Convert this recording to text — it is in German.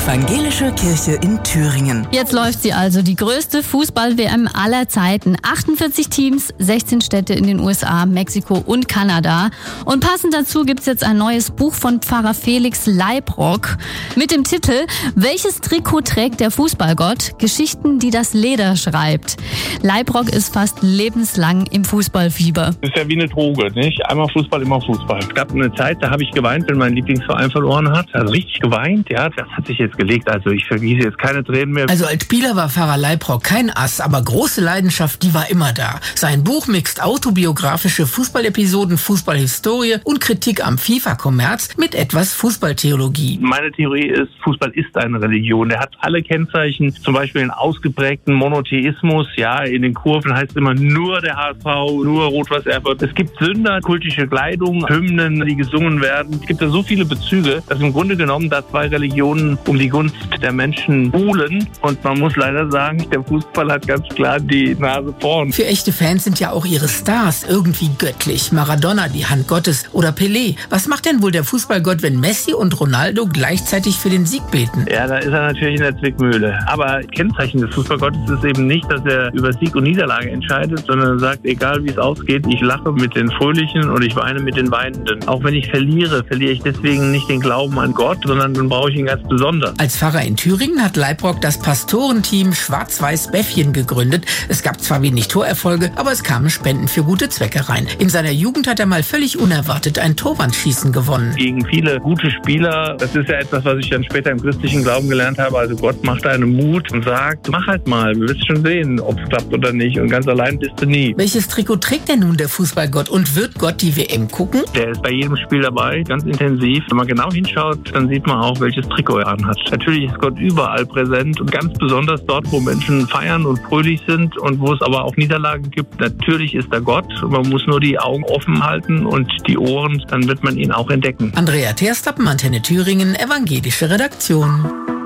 Evangelische Kirche in Thüringen. Jetzt läuft sie also, die größte Fußball-WM aller Zeiten. 48 Teams, 16 Städte in den USA, Mexiko und Kanada. Und passend dazu gibt's jetzt ein neues Buch von Pfarrer Felix Leibrock mit dem Titel "Welches Trikot trägt der Fußballgott? Geschichten, die das Leder schreibt". Leibrock ist fast lebenslang im Fußballfieber. Das ist ja wie eine Droge, nicht? Einmal Fußball, immer Fußball. Es gab eine Zeit, da habe ich geweint, wenn mein Lieblingsverein verloren hat. Also richtig geweint, ja, das hat sich jetzt gelegt. Also ich vergieße jetzt keine Tränen mehr. Also als Spieler war Pfarrer Leibrock kein Ass, aber große Leidenschaft, die war immer da. Sein Buch mixt autobiografische Fußballepisoden, Fußballhistorie und Kritik am FIFA-Kommerz mit etwas Fußballtheologie. Meine Theorie ist, Fußball ist eine Religion. Der hat alle Kennzeichen, zum Beispiel den ausgeprägten Monotheismus. Ja, in den Kurven heißt es immer nur der HSV, nur Rot-Weiß Erfurt. Es gibt Sünder, kultische Kleidung, Hymnen, die gesungen werden. Es gibt da so viele Bezüge, dass im Grunde genommen da zwei Religionen um die Gunst der Menschen buhlen. Und man muss leider sagen, der Fußball hat ganz klar die Nase vorn. Für echte Fans sind ja auch ihre Stars irgendwie göttlich. Maradona, die Hand Gottes, oder Pelé. Was macht denn wohl der Fußballgott, wenn Messi und Ronaldo gleichzeitig für den Sieg beten? Ja, da ist er natürlich in der Zwickmühle. Aber Kennzeichen des Fußballgottes ist eben nicht, dass er über Sieg und Niederlage entscheidet, sondern er sagt, egal wie es ausgeht, ich lache mit den Fröhlichen und ich weine mit den Weinenden. Auch wenn ich verliere ich deswegen nicht den Glauben an Gott, sondern dann brauche ich ihn ganz besonders. Als Pfarrer in Thüringen hat Leibrock das Pastorenteam Schwarz-Weiß Bäffchen gegründet. Es gab zwar wenig Torerfolge, aber es kamen Spenden für gute Zwecke rein. In seiner Jugend hat er mal völlig unerwartet ein Torwandschießen gewonnen. Gegen viele gute Spieler, das ist ja etwas, was ich dann später im christlichen Glauben gelernt habe. Also Gott macht einem Mut und sagt, mach halt mal, du wirst schon sehen, ob es klappt oder nicht. Und ganz allein bist du nie. Welches Trikot trägt denn nun der Fußballgott und wird Gott die WM gucken? Der ist bei jedem Spiel dabei, ganz intensiv. Wenn man genau hinschaut, dann sieht man auch, welches Trikot er anhat. Natürlich ist Gott überall präsent und ganz besonders dort, wo Menschen feiern und fröhlich sind und wo es aber auch Niederlagen gibt. Natürlich ist da Gott. Man muss nur die Augen offen halten und die Ohren, dann wird man ihn auch entdecken. Andrea Terstappen, Antenne Thüringen, Evangelische Redaktion.